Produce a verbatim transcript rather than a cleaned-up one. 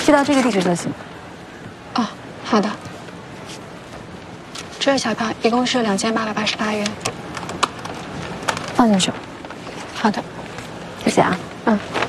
寄到这个地址就行。 哦，好的。这个小票一共是两千八百八十八元， 放进去。 好的， 谢谢啊。 嗯。